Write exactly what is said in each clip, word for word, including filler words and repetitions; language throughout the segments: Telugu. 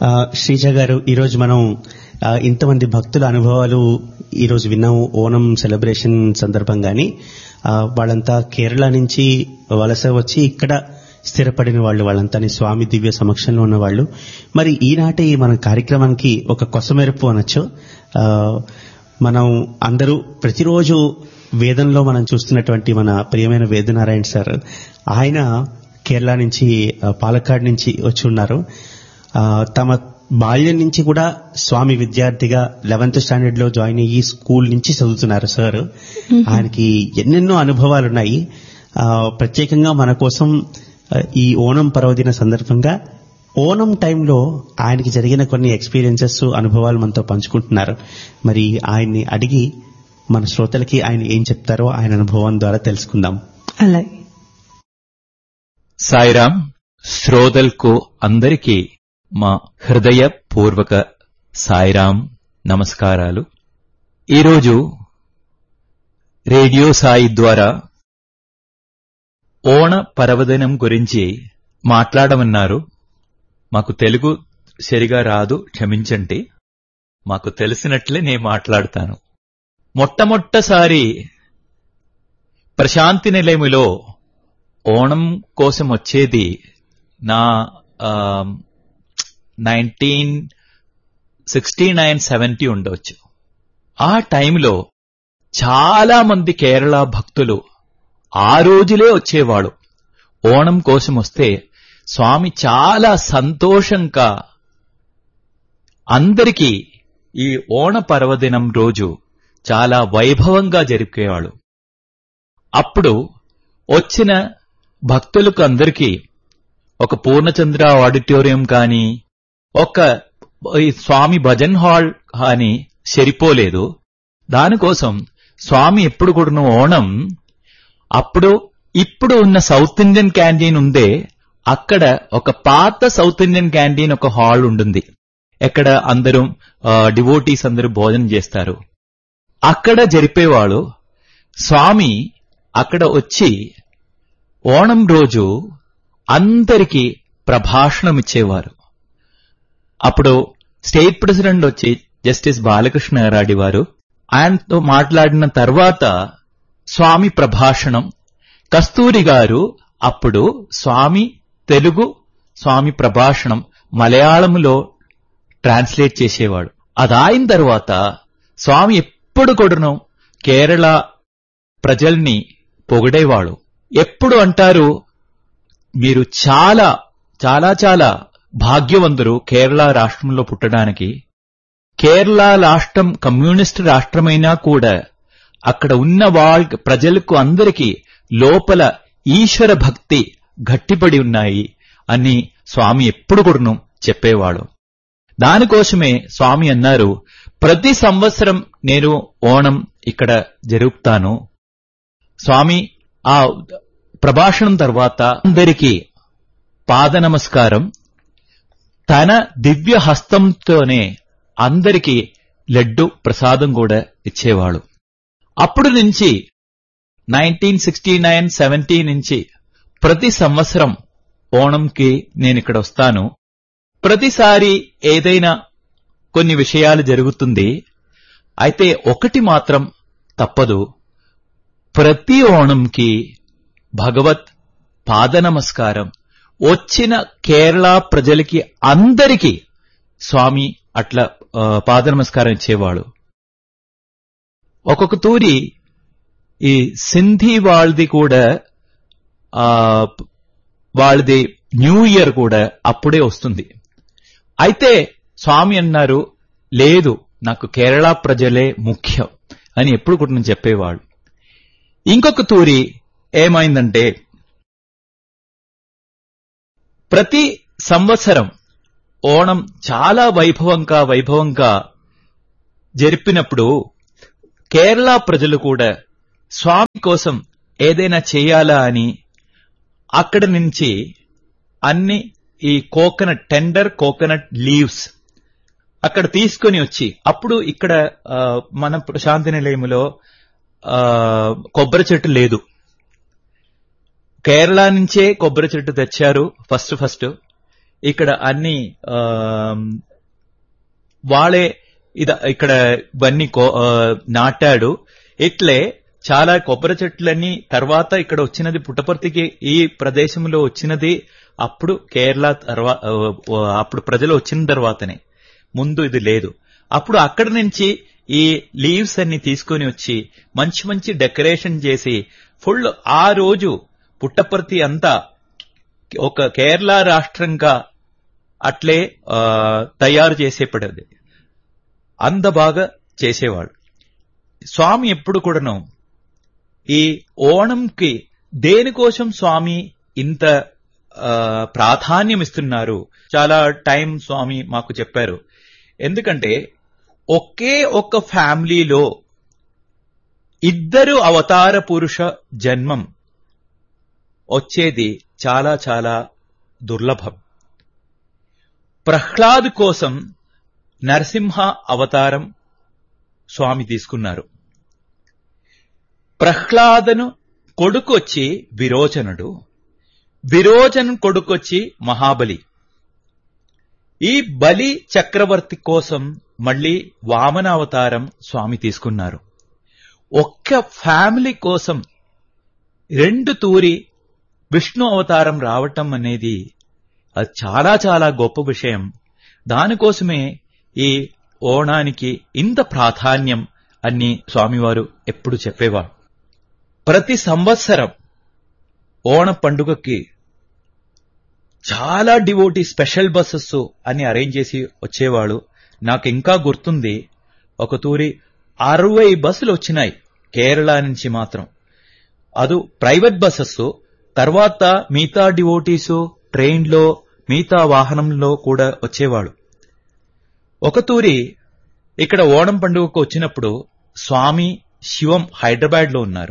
శ్రీజ గారు, ఈరోజు మనం ఇంతమంది భక్తుల అనుభవాలు ఈరోజు విన్నాము ఓణం సెలబ్రేషన్ సందర్భంగాని. వాళ్ళంతా కేరళ నుంచి వలస వచ్చి ఇక్కడ స్థిరపడిన వాళ్ళు, వాళ్ళంతా స్వామి దివ్య సమక్షంలో ఉన్న వాళ్ళు. మరి ఈనాటి మన కార్యక్రమానికి ఒక కొసమెరుపు అనొచ్చు. మనం అందరూ ప్రతిరోజు వేదంలో మనం చూస్తున్నటువంటి మన ప్రియమైన వేదనారాయణ సార్, ఆయన కేరళ నుంచి పాలక్కాడ్ నుంచి వచ్చి ఉన్నారు. తమ బాల్యం నుంచి కూడా స్వామి విద్యార్థిగా లెవెన్త్ స్టాండర్డ్ లో జాయిన్ అయ్యి స్కూల్ నుంచి చదువుతున్నారు సార్. ఆయనకి ఎన్నెన్నో అనుభవాలు ఉన్నాయి. ప్రత్యేకంగా మన కోసం ఈ ఓణం పర్వదిన సందర్భంగా ఓణం టైంలో ఆయనకి జరిగిన కొన్ని ఎక్స్పీరియన్సెస్, అనుభవాలు మనతో పంచుకుంటున్నారు. మరి ఆయన్ని అడిగి మన శ్రోతలకి ఆయన ఏం చెప్తారో ఆయన అనుభవం ద్వారా తెలుసుకుందాం. అలాగే. సాయిరామ్. శ్రోతలకు అందరికీ మా హృదయపూర్వక సాయిరామ్ నమస్కారాలు. ఈరోజు రేడియో సాయి ద్వారా ఓణ పర్వదినం గురించి మాట్లాడమన్నారు. మాకు తెలుగు సరిగా రాదు, క్షమించండి. మాకు తెలిసినట్లే నేను మాట్లాడతాను. మొట్టమొట్టసారి ప్రశాంతి నిలయములో ఓణం కోసం వచ్చేది నా నైన్టీన్ సిక్స్టీ నైన్ సెవెంటీ ఉండవచ్చు. ఆ టైంలో చాలా మంది కేరళ భక్తులు ఆ రోజులే వచ్చేవాడు. ఓణం కోసం వస్తే స్వామి చాలా సంతోషంగా అందరికీ ఈ ఓణ పర్వదినం రోజు చాలా వైభవంగా జరిపేవాడు. అప్పుడు వచ్చిన భక్తులకు అందరికీ ఒక పూర్ణచంద్ర ఆడిటోరియం కానీ, ఒక స్వామి భజన్ హాల్ కానీ సరిపోలేదు. దానికోసం స్వామి ఎప్పుడు కూడా ఓణం అప్పుడు ఇప్పుడు ఉన్న సౌత్ ఇండియన్ క్యాంటీన్ ఉందే, అక్కడ ఒక పాత సౌత్ ఇండియన్ క్యాంటీన్ ఒక హాల్ ఉంటుంది. ఎక్కడ అందరూ డివోటీస్ అందరూ భోజనం చేస్తారు. అక్కడ జరిపేవాళ్ళు. స్వామి అక్కడ వచ్చి ఓణం రోజు అందరికీ ప్రభాషణం ఇచ్చేవారు. అప్పుడు స్టేట్ ప్రెసిడెంట్ వచ్చి జస్టిస్ బాలకృష్ణ గారి వారు, ఆయనతో మాట్లాడిన తర్వాత స్వామి ప్రభాషణం, కస్తూరి గారు అప్పుడు స్వామి తెలుగు స్వామి ప్రభాషణం మలయాళంలో ట్రాన్స్లేట్ చేసేవాడు. అదాయిన తర్వాత స్వామి ఎప్పుడు కూడాను కేరళ ప్రజల్ని పొగిడేవాడు. ఎప్పుడు అంటారు, మీరు చాలా చాలా చాలా భాగ్యవంతులు కేరళ రాష్ట్రంలో పుట్టడానికి. కేరళ రాష్ట్రం కమ్యూనిస్ట్ రాష్ట్రమైనా కూడా అక్కడ ఉన్న వాళ్ళ ప్రజలకు అందరికీ లోపల ఈశ్వర భక్తి గట్టిపడి ఉన్నాయి అని స్వామి ఎప్పుడు కూడాను చెప్పేవాడు. దానికోసమే స్వామి అన్నారు, ప్రతి సంవత్సరం నేను ఓణం ఇక్కడ జరుపుతాను. స్వామి ఆ ప్రభాషణం తర్వాత అందరికీ పాద నమస్కారం, తన దివ్య హస్తంతోనే అందరికీ లడ్డు ప్రసాదం కూడా ఇచ్చేవాడు. అప్పుడు నుంచి నైన్టీన్ సిక్స్టీ నైన్ సెవెంటీ నుంచి ప్రతి సంవత్సరం ఓణంకి నేను ఇక్కడ వస్తాను. ప్రతిసారి ఏదైనా కొన్ని విషయాలు జరుగుతుంది. అయితే ఒకటి మాత్రం తప్పదు, ప్రతి ఓణంకి భగవత్ పాద నమస్కారం వచ్చిన కేరళ ప్రజలకి అందరికీ స్వామి అట్లా పాద నమస్కారం ఇచ్చేవాడు. ఒక్కొక్క తూరి ఈ సింధీ వాళ్ళది కూడా వాళ్ళది న్యూ ఇయర్ కూడా అప్పుడే వస్తుంది. అయితే స్వామి అన్నారు, లేదు నాకు కేరళ ప్రజలే ముఖ్యం అని ఎప్పుడు కూడా నేను చెప్పేవాడు. ఇంకొక తూరి ఏమైందంటే, ప్రతి సంవత్సరం ఓణం చాలా వైభవంగా వైభవంగా జరిపినప్పుడు కేరళ ప్రజలు కూడా స్వామి కోసం ఏదైనా చేయాలా అని అక్కడ నుంచి అన్ని ఈ కోకోనట్ టెండర్ కోకోనట్ లీవ్స్ అక్కడ తీసుకొని వచ్చి, అప్పుడు ఇక్కడ మన శాంతి నిలయములో కొబ్బరి చెట్టు లేదు. కేరళ నుంచే కొబ్బరి చెట్టు తెచ్చారు ఫస్ట్ ఫస్ట్. ఇక్కడ అన్ని వాళ్ళే ఇద ఇక్కడ ఇవన్నీ నాటాడు. ఇట్లే చాలా కొబ్బరి చెట్లన్నీ తర్వాత ఇక్కడ వచ్చినది పుట్టపర్తికి ఈ ప్రదేశంలో వచ్చినది అప్పుడు కేరళ తర్వాత అప్పుడు ప్రజలు వచ్చిన తర్వాతనే, ముందు ఇది లేదు. అప్పుడు అక్కడి నుంచి ఈ లీవ్స్ అన్ని తీసుకొని వచ్చి మంచి మంచి డెకరేషన్ చేసి ఫుల్ ఆ రోజు పుట్టపర్తి అంతా ఒక కేరళ రాష్ట్రంగా అట్లే తయారు చేసేపడేది. అంత బాగా చేసేవాడు స్వామి. ఎప్పుడు కూడాను ఈ ఓణంకి దేనికోసం స్వామి ఇంత ప్రాధాన్యం ఇస్తున్నారు, చాలా టైం స్వామి మాకు చెప్పారు. ఎందుకంటే ఒకే ఒక్క ఫ్యామిలీలో ఇద్దరు అవతార పురుష జన్మం వచ్చేది చాలా చాలా దుర్లభం. ప్రహ్లాద్ కోసం నరసింహ అవతారం స్వామి తీసుకున్నారు. ప్రహ్లాదను కొడుకొచ్చి విరోచనుడు, విరోచను కొడుకొచ్చి మహాబలి. ఈ బలి చక్రవర్తి కోసం మళ్లీ వామన అవతారం స్వామి తీసుకున్నారు. ఒక్క ఫ్యామిలీ కోసం రెండు తూరి విష్ణు అవతారం రావటం అనేది అది చాలా చాలా గొప్ప విషయం. దానికోసమే ఈ ఓణానికి ఇంత ప్రాధాన్యం అని స్వామివారు ఎప్పుడు చెప్పేవారు. ప్రతి సంవత్సరం ఓణ పండుగకి చాలా డివోటీ స్పెషల్ బస్సెస్ అని అరేంజ్ చేసి వచ్చేవాడు. నాకు ఇంకా గుర్తుంది, ఒక తూరి అరవై బస్సులు వచ్చినాయి కేరళ నుంచి మాత్రం. అది ప్రైవేట్ బస్సెస్. తర్వాత మిగతా డివోటీసు ట్రైన్లో మిగతా వాహనంలో కూడా వచ్చేవాడు. ఒక తూరి ఇక్కడ ఓణం పండుగకు వచ్చినప్పుడు స్వామి శివం హైదరాబాద్ లో ఉన్నారు.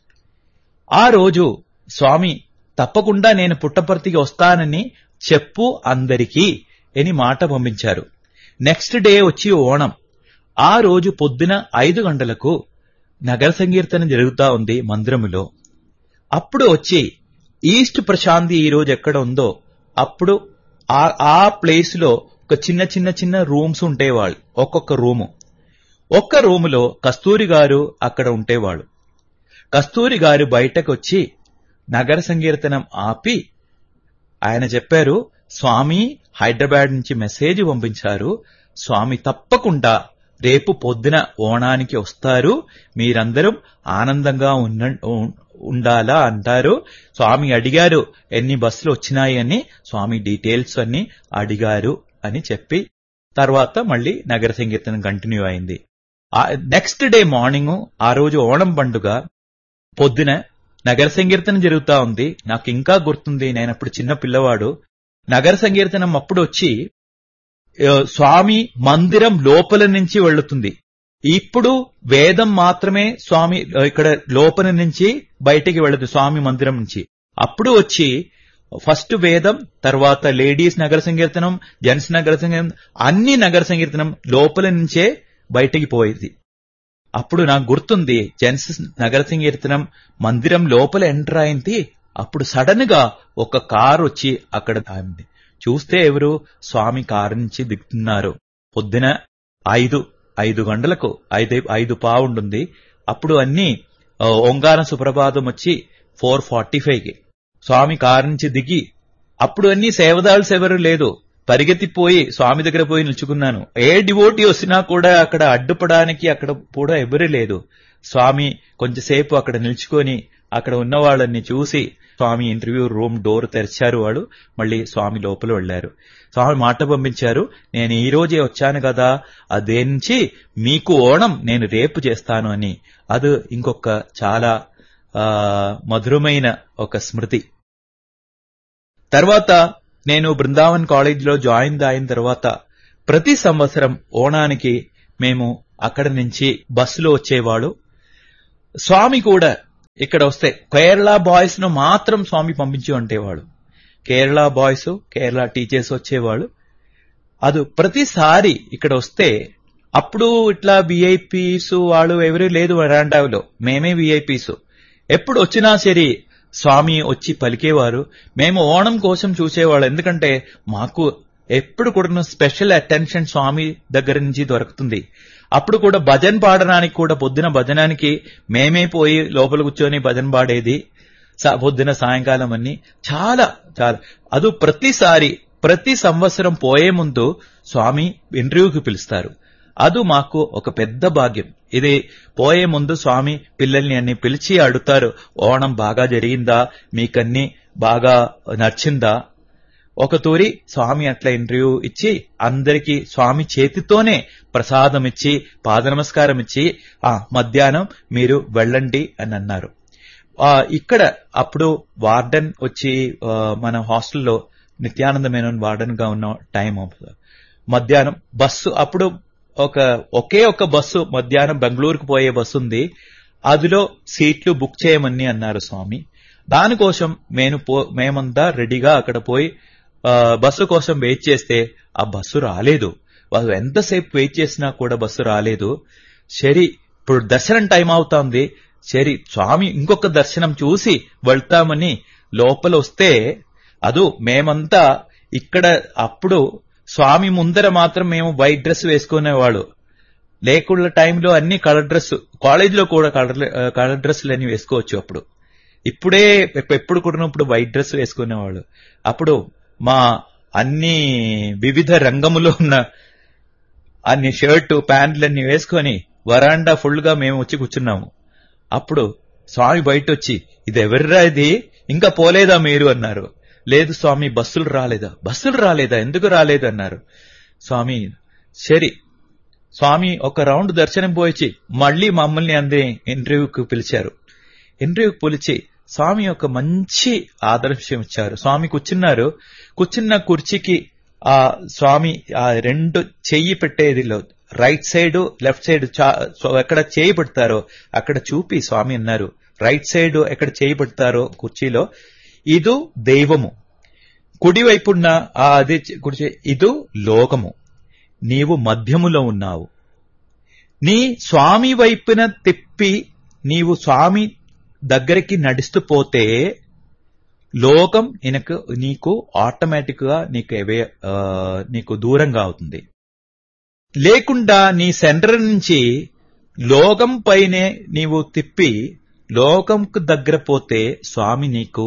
ఆ రోజు స్వామి తప్పకుండా నేను పుట్టపర్తికి వస్తానని చెప్పు అందరికీ అని మాట పంపించారు. నెక్స్ట్ డే వచ్చి ఓణం. ఆ రోజు పొద్దున ఐదు గంటలకు నగర సంకీర్తన జరుగుతా ఉంది మందిరములో. అప్పుడు వచ్చి ఈస్ట్ ప్రశాంతి ఈ రోజు ఎక్కడ ఉందో అప్పుడు ఆ ప్లేస్ లో ఒక చిన్న చిన్న చిన్న రూమ్స్ ఉండేవాళ్ళు. ఒక్కొక్క రూము ఒక్క రూములో కస్తూరి గారు అక్కడ ఉండేవాళ్ళు. కస్తూరి గారు బయటకు వచ్చి నగర సంకీర్తనం ఆపి ఆయన చెప్పారు, స్వామి హైదరాబాద్ నుంచి మెసేజ్ పంపించారు, స్వామి తప్పకుండా రేపు పొద్దున ఓణానికి వస్తారు, మీరందరూ ఆనందంగా ఉండాలా అంటారు. స్వామి అడిగారు ఎన్ని బస్సులు వచ్చినాయి అని, స్వామి డీటెయిల్స్ అన్ని అడిగారు అని చెప్పి తర్వాత మళ్లీ నగర సంకీర్తనం కంటిన్యూ అయింది. నెక్స్ట్ డే మార్నింగ్ ఆ రోజు ఓణం పండుగ పొద్దున నగర సంకీర్తనం జరుగుతా ఉంది. నాకు ఇంకా గుర్తుంది, నేనప్పుడు చిన్న పిల్లవాడు. నగర సంకీర్తనం అప్పుడు వచ్చి స్వామి మందిరం లోపల నుంచి వెళ్తుంది. ఇప్పుడు వేదం మాత్రమే స్వామి ఇక్కడ లోపల నుంచి బయటికి వెళ్ళదు స్వామి మందిరం నుంచి. అప్పుడు వచ్చి ఫస్ట్ వేదం, తర్వాత లేడీస్ నగర సంకీర్తనం, జెంట్స్ నగర సంకీర్తనం, అన్ని నగర సంకీర్తనం లోపల నుంచే బయటికి పోయేది. అప్పుడు నాకు గుర్తుంది, జెంట్స్ నగర సంకీర్తనం మందిరం లోపల ఎంటర్ అయింది. అప్పుడు సడన్ గా ఒక కారు వచ్చి అక్కడ ఆగింది. చూస్తే ఎవరు, స్వామి కారు నుంచి దిగుతున్నారు. పొద్దున ఐదు ఐదు గంటలకు ఐదు ఐదు పావుంటుంది. అప్పుడు అన్ని ఓంకార సుప్రభాతం వచ్చి ఫోర్ ఫార్టీ ఫైవ్ కి స్వామి కారు నుంచి దిగి, అప్పుడు అన్ని సేవదాల్స్ ఎవరు లేదు, పరిగెత్తిపోయి స్వామి దగ్గర పోయి నిల్చుకున్నాను. ఏ డివోటీ వచ్చినా కూడా అక్కడ అడ్డుపడానికి అక్కడ కూడా ఎవరు లేదు. స్వామి కొంచెంసేపు అక్కడ నిల్చుకొని అక్కడ ఉన్న వాళ్ళని చూసి స్వామి ఇంటర్వ్యూ రూమ్ డోర్ తెరిచారు. వాడు మళ్ళీ స్వామి లోపల వెళ్లారు. స్వామి మాట పంపించారు, నేను ఈ రోజే వచ్చాను కదా, అదే నుంచి మీకు ఓణం నేను రేపు చేస్తాను అని. అది ఇంకొక చాలా మధురమైన ఒక స్మృతి. తర్వాత నేను బృందావన్ కాలేజీలో జాయిన్ అయిన తర్వాత ప్రతి సంవత్సరం ఓణానికి మేము అక్కడి నుంచి బస్సులో వచ్చేవాడు. స్వామి కూడా ఇక్కడ వస్తే కేరళ బాయ్స్ ను మాత్రం స్వామి పంపించి అంటేవాడు. కేరళ బాయ్స్ కేరళ టీచర్స్ వచ్చేవాడు. అది ప్రతిసారి ఇక్కడ వస్తే అప్పుడు ఇట్లా విఐపీస్ వాళ్ళు ఎవరు లేదు వరాండాలో, మేమే విఐపీస్. ఎప్పుడు వచ్చినా సరే స్వామి వచ్చి పలికేవారు. మేము ఓణం కోసం చూసేవాళ్ళు, ఎందుకంటే మాకు ఎప్పుడు కూడా స్పెషల్ అటెన్షన్ స్వామి దగ్గర నుంచి దొరుకుతుంది. అప్పుడు కూడా భజన పాడడానికి కూడా పొద్దున భజనానికి మేమే పోయి లోపల కూర్చొని భజన పాడేది పొద్దున సాయంకాలం అన్ని. చాలా చాలా అది ప్రతిసారి ప్రతి సంవత్సరం పోయే ముందు స్వామి ఇంటర్వ్యూకి పిలుస్తారు. అది మాకు ఒక పెద్ద భాగ్యం. ఇది పోయే ముందు స్వామి పిల్లల్ని అన్ని పిలిచి అడుగుతారు, ఓణం బాగా జరిగిందా, మీకన్నీ బాగా నచ్చిందా. ఒక తూరి స్వామి అట్లా ఇంటర్వ్యూ ఇచ్చి అందరికీ స్వామి చేతితోనే ప్రసాదం ఇచ్చి పాద నమస్కారం ఇచ్చి ఆ మధ్యాహ్నం మీరు వెళ్ళండి అని అన్నారు. ఇక్కడ అప్పుడు వార్డెన్ వచ్చి మన హాస్టల్లో నిత్యానంద మేనన్ వార్డెన్ గా ఉన్న టైం మధ్యాహ్నం బస్సు, అప్పుడు ఒక ఒకే ఒక బస్సు మధ్యాహ్నం బెంగళూరుకు పోయే బస్సు ఉంది, అందులో సీట్లు బుక్ చేయమని అన్నారు స్వామి. దానికోసం నేను మేమంతా రెడీగా అక్కడ పోయి బస్సు కోసం వెయిట్ చేస్తే ఆ బస్సు రాలేదు. వాళ్ళు ఎంతసేపు వెయిట్ చేసినా కూడా బస్సు రాలేదు. సరే ఇప్పుడు దర్శనం టైం అవుతోంది, సరే స్వామి ఇంకొక దర్శనం చూసి వెళ్తామని లోపల వస్తే అదు మేమంతా ఇక్కడ అప్పుడు స్వామి ముందర మాత్రం మేము వైట్ డ్రెస్ వేసుకునేవాళ్ళు, లేకుండా టైంలో అన్ని కలర్ డ్రెస్, కాలేజీలో కూడా కలర్ కలర్ డ్రెస్సులు అన్ని వేసుకోవచ్చు. అప్పుడు ఇప్పుడే ఎప్పుడు కూడా ఇప్పుడు వైట్ డ్రెస్ వేసుకునేవాళ్ళు. అప్పుడు మా అన్ని వివిధ రంగములో ఉన్న అన్ని షర్టు ప్యాంట్లన్నీ వేసుకొని వరాండా ఫుల్ గా మేము వచ్చి కూర్చున్నాము. అప్పుడు స్వామి బయట వచ్చి, ఇది ఎవర్రా ఇది, ఇంకా పోలేదా మీరు అన్నారు. లేదు స్వామి, బస్సులు రాలేదా. బస్సులు రాలేదా, ఎందుకు రాలేదు అన్నారు. స్వామి సరే స్వామి ఒక రౌండ్ దర్శనం పోయిచి మళ్లీ మమ్మల్ని అందే ఇంటర్వ్యూకి పిలిచారు. ఇంటర్వ్యూకి పిలిచి స్వామి ఒక మంచి ఆదర్శం ఇచ్చారు. స్వామి కూర్చున్నారు, కూర్చున్న కుర్చీకి ఆ స్వామి ఆ రెండు చెయ్యి పెట్టేదిలో రైట్ సైడ్ లెఫ్ట్ సైడ్ ఎక్కడ చేయి పెడతారో అక్కడ చూపి స్వామి అన్నారు, రైట్ సైడ్ ఎక్కడ చేయి పెడతారో కుర్చీలో ఇది దైవము, కుడివైపున్న ఆ అది కుర్చీ ఇది లోకము, నీవు మధ్యములో ఉన్నావు. నీ స్వామి వైపున తిప్పి నీవు స్వామి దగ్గరికి నడుస్తూ పోతే లోకం ఇనకు నీకు ఆటోమేటిక్ గా నీకు ఎవే నీకు దూరంగా అవుతుంది. లేకుండా నీ సెంటర్ నుంచి లోకం పైనే నీవు తిప్పి లోకంకు దగ్గర పోతే స్వామి నీకు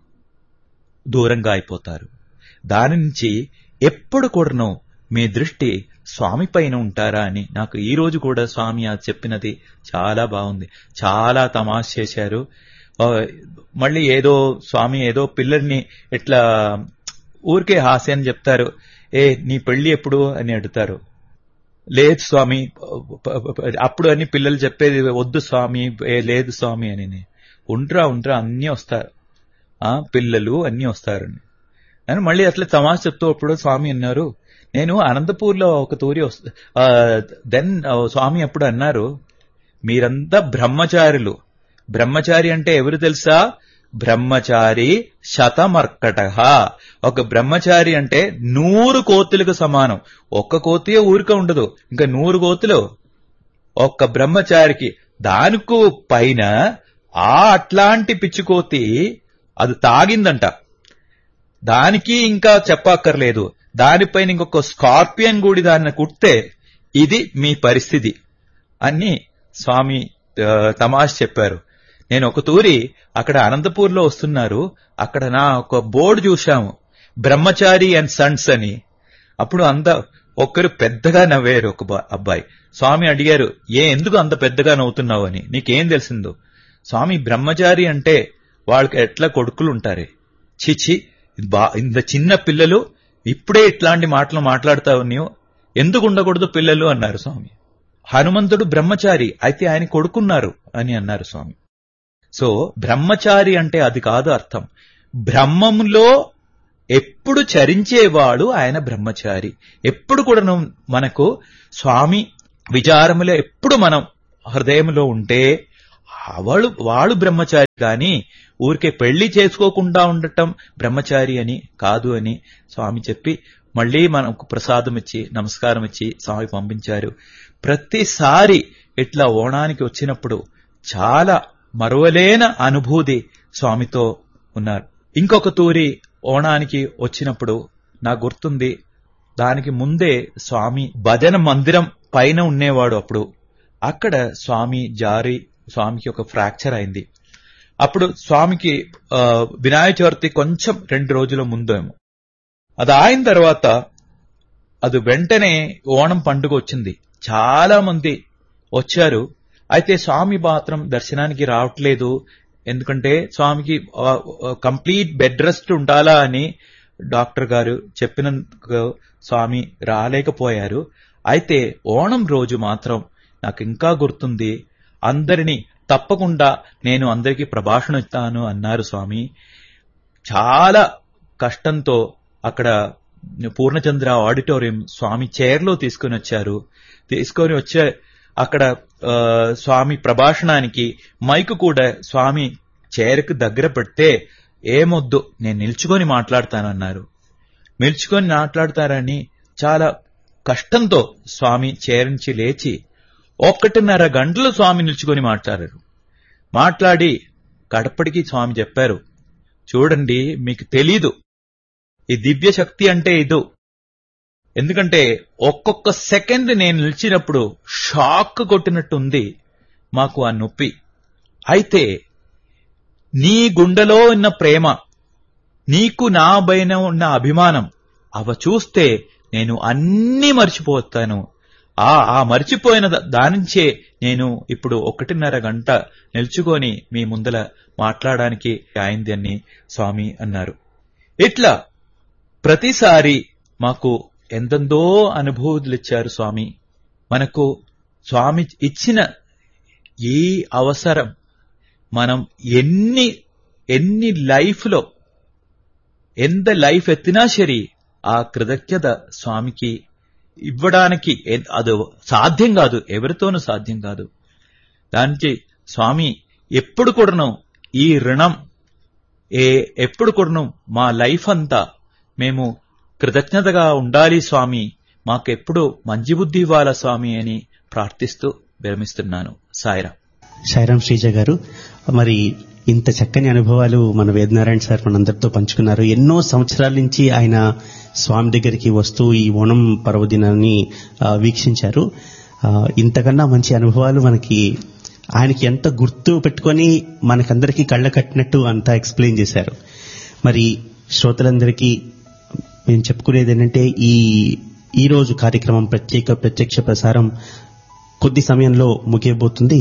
దూరంగా అయిపోతారు. దాని నుంచి ఎప్పుడు కూడాను మీ దృష్టి స్వామి పైన ఉంటారా అని నాకు ఈ రోజు కూడా స్వామి అది చెప్పినది చాలా బాగుంది. చాలా తమాష చేశారు. మళ్ళీ ఏదో స్వామి ఏదో పిల్లల్ని ఇట్లా ఊరికే హాస్యం చెప్తారు, ఏ నీ పెళ్లి ఎప్పుడు అని అడుగుతారు. లేదు స్వామి అప్పుడు అని పిల్లలు చెప్పేది, వద్దు స్వామి, ఏ లేదు స్వామి అని. ఉంట్రా ఉంట్రా అన్నీ వస్తారు, ఆ పిల్లలు అన్నీ వస్తారని అని మళ్ళీ అట్లా తమాష చెప్తూ అప్పుడు స్వామి అన్నారు, నేను అనంతపూర్లో ఒక తూరి దెన్ స్వామి అప్పుడు అన్నారు, మీరంతా బ్రహ్మచారులు. బ్రహ్మచారి అంటే ఎవరు తెలుసా? బ్రహ్మచారి శతమర్కట. ఒక బ్రహ్మచారి అంటే నూరు కోతులకు సమానం. ఒక్క కోతి ఊరిక ఉండదు, ఇంకా నూరు కోతులు ఒక్క బ్రహ్మచారికి. దానికి పైన ఆ అట్లాంటి పిచ్చికోతి అది తాగిందంట, దానికి ఇంకా చెప్పక్కర్లేదు. దానిపైన ఇంకొక స్కార్పియన్ కూడా దాన్ని కుడితే ఇది మీ పరిస్థితి అని స్వామి తమాష చెప్పారు. నేను ఒక తూరి అక్కడ అనంతపూర్లో వస్తున్నారు, అక్కడ నా ఒక బోర్డు చూశాము, బ్రహ్మచారి అండ్ సన్స్ అని. అప్పుడు అంత ఒక్కరు పెద్దగా నవ్వారు. ఒక అబ్బాయి స్వామి అడిగారు, ఏ ఎందుకు అంత పెద్దగా నవ్వుతున్నావు అని, నీకేం తెలిసిందో. స్వామి బ్రహ్మచారి అంటే వాళ్ళకి ఎట్లా కొడుకులు ఉంటారే, చిచి ఇంత చిన్న పిల్లలు ఇప్పుడే ఇట్లాంటి మాటలు మాట్లాడతావు, నీవు ఎందుకు ఉండకూడదు పిల్లలు అన్నారు స్వామి. హనుమంతుడు బ్రహ్మచారి అయితే ఆయన కొడుకున్నారు అని అన్నారు స్వామి. సో బ్రహ్మచారి అంటే అది కాదు అర్థం. బ్రహ్మంలో ఎప్పుడు చరించేవాడు ఆయన బ్రహ్మచారి. ఎప్పుడు కూడా మనకు స్వామి విచారములో ఎప్పుడు మనం హృదయంలో ఉంటే వాడు వాడు బ్రహ్మచారి. కానీ ఊరికే పెళ్లి చేసుకోకుండా ఉండటం బ్రహ్మచారి అని కాదు అని స్వామి చెప్పి మళ్లీ మనకు ప్రసాదం ఇచ్చి నమస్కారం ఇచ్చి స్వామి పంపించారు. ప్రతిసారి ఇట్లా ఓణానికి వచ్చినప్పుడు చాలా మరువలేన అనుభూతి స్వామితో ఉన్నారు. ఇంకొక తూరి ఓణానికి వచ్చినప్పుడు నాకు గుర్తుంది, దానికి ముందే స్వామి భజన మందిరం పైన ఉండేవాడు. అప్పుడు అక్కడ స్వామి జారి స్వామికి ఒక ఫ్రాక్చర్ అయింది. అప్పుడు స్వామికి వినాయక చవితి కొంచెం రెండు రోజుల ముందేమో, అది అయిన తర్వాత అది వెంటనే ఓణం పండుగ వచ్చింది. చాలా మంది వచ్చారు. అయితే స్వామి మాత్రం దర్శనానికి రావట్లేదు. ఎందుకంటే స్వామికి కంప్లీట్ బెడ్ రెస్ట్ ఉండాలా అని డాక్టర్ గారు చెప్పినందుకు స్వామి రాలేకపోయారు. అయితే ఓణం రోజు మాత్రం నాకు ఇంకా గుర్తుంది, అందరినీ తప్పకుండా నేను అందరికీ ప్రభాషణ ఇస్తాను అన్నారు స్వామి. చాలా కష్టంతో అక్కడ పూర్ణచంద్ర ఆడిటోరియం స్వామి చైర్లో తీసుకుని వచ్చారు. తీసుకొని వచ్చే అక్కడ స్వామి ప్రభాషణానికి మైకు కూడా స్వామి చైర్కు దగ్గర పెడితే ఏమొద్దు నేను నిల్చుకొని మాట్లాడతానన్నారు. నిల్చుకొని మాట్లాడతారని చాలా కష్టంతో స్వామి చైర్ నుంచి లేచి ఒక్కటిన్నర గంటలు స్వామి నిల్చుకొని మాట్లాడారు. మాట్లాడి కడపటికి స్వామి చెప్పారు, చూడండి మీకు తెలీదు ఈ దివ్య శక్తి అంటే ఇదో. ఎందుకంటే ఒక్కొక్క సెకండ్ నేను నిలిచినప్పుడు షాక్ కొట్టినట్టుంది మాకు ఆ నొప్పి. అయితే నీ గుండెలో ఉన్న ప్రేమ, నీకు నా పైన ఉన్న అభిమానం, అవ చూస్తే నేను అన్నీ మర్చిపోతాను. ఆ ఆ మర్చిపోయిన దానించే నేను ఇప్పుడు ఒకటిన్నర గంట నిల్చుకొని మీ ముందల మాట్లాడడానికి అయింది అని స్వామి అన్నారు. ఇట్లా ప్రతిసారి మాకు ఎందెందో అనుభూతులు ఇచ్చారు స్వామి. మనకు స్వామి ఇచ్చిన ఈ అవసరం మనం ఎన్ని ఎన్ని లైఫ్లో ఎంత లైఫ్ ఎత్తినా సరే ఆ కృతజ్ఞత స్వామికి ఇవ్వడానికి అది సాధ్యం కాదు, ఎవరితోనూ సాధ్యం కాదు. దానికి స్వామి ఎప్పుడు కూడాను ఈ రుణం ఏ ఎప్పుడు కూడాను మా లైఫ్ అంతా మేము కృతజ్ఞతగా ఉండాలి స్వామి, మాకెప్పుడు మంచి బుద్ధి ఇవ్వాలా స్వామి అని ప్రార్థిస్తూ విరమిస్తున్నాను. సాయిరాం. సాయిరాం శ్రీజ గారు, మరి ఇంత చక్కని అనుభవాలు మన వేదనారాయణ సార్ మనందరితో పంచుకున్నారు. ఎన్నో సంవత్సరాల నుంచి ఆయన స్వామి దగ్గరికి వస్తూ ఈ ఓణం పర్వదినాన్ని వీక్షించారు. ఇంతకన్నా మంచి అనుభవాలు మనకి ఆయనకి ఎంత గుర్తు పెట్టుకొని మనకందరికీ కళ్ళ కట్టినట్టు అంతా ఎక్స్ప్లెయిన్ చేశారు. మరి శ్రోతలందరికీ మేము చెప్పుకునేది ఏంటంటే ఈ ఈ రోజు కార్యక్రమం ప్రత్యేక ప్రత్యక్ష ప్రసారం కొద్ది సమయంలో ముగియబోతుంది.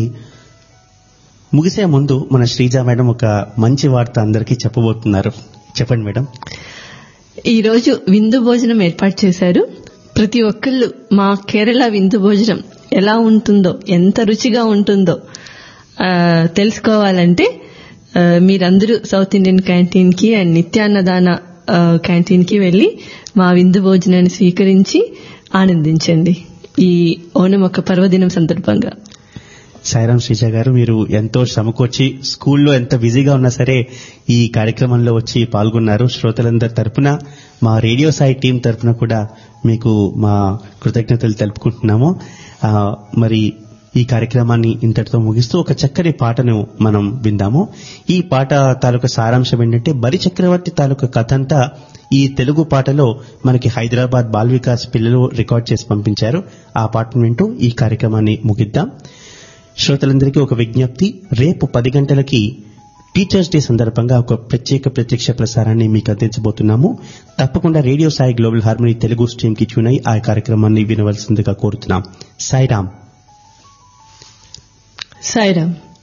ముగిసే ముందు మన శ్రీజ మేడం ఒక మంచి వార్త అందరికీ చెప్పబోతున్నారు. చెప్పండి మేడం. ఈరోజు విందు భోజనం ఏర్పాటు చేశారు. ప్రతి ఒక్కళ్ళు మా కేరళ విందు భోజనం ఎలా ఉంటుందో, ఎంత రుచిగా ఉంటుందో తెలుసుకోవాలంటే మీరందరూ సౌత్ ఇండియన్ క్యాంటీన్ కి అండ్ నిత్యాన్నదాన క్యాంటీన్ కి వెళ్లి మా విందు భోజనాన్ని స్వీకరించి ఆనందించండి ఈ ఓణం ఒక పర్వదినం సందర్భంగా. సాయిరాం శ్రీజ గారు, మీరు ఎంతో శ్రమకొచ్చి స్కూల్లో ఎంత బిజీగా ఉన్నా సరే ఈ కార్యక్రమంలో వచ్చి పాల్గొన్నారు. శ్రోతలందరి తరపున, మా రేడియో సాయి టీం తరపున కూడా మీకు మా కృతజ్ఞతలు తెలుపుకుంటున్నాము. మరి ఈ కార్యక్రమాన్ని ఇంతటితో ముగిస్తూ ఒక చక్కని పాటను మనం విందాము. ఈ పాట తాలూకా సారాంశం ఏంటంటే, బరి చక్రవర్తి తాలూకా కథ అంతా ఈ తెలుగు పాటలో మనకి హైదరాబాద్ బాల్ వికాస్ పిల్లలు రికార్డ్ చేసి పంపించారు. ఆ పాటను వింటూ ఈ కార్యక్రమాన్ని ముగిద్దాం. శ్రోతలందరికీ ఒక విజ్ఞప్తి, రేపు పది గంటలకి టీచర్స్ డే సందర్భంగా ఒక ప్రత్యేక ప్రత్యక్ష ప్రసారాన్ని మీకు అందించబోతున్నాము. తప్పకుండా radio Sai global harmony Telugu stream కి ట్యూన్ అయి ఆ కార్యక్రమాన్ని వినవలసిందిగా కోరుతున్నాం. సాయిరాం. సాయిరాం.